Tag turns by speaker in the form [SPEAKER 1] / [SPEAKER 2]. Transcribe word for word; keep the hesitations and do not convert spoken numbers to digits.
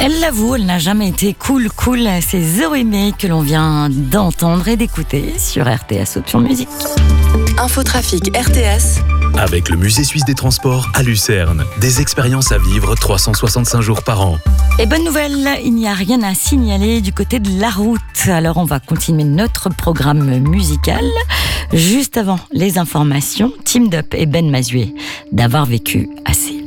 [SPEAKER 1] Elle l'avoue, elle n'a jamais été cool, cool. C'est Zoé May que l'on vient d'entendre et d'écouter sur R T S Option Musique.
[SPEAKER 2] Infotrafic R T S.
[SPEAKER 3] Avec le Musée Suisse des Transports à Lucerne. Des expériences à vivre trois cent soixante-cinq jours par an.
[SPEAKER 1] Et bonne nouvelle, il n'y a rien à signaler du côté de la route. Alors on va continuer notre programme musical. Juste avant les informations, Team Up et Ben Mazué d'avoir vécu assez.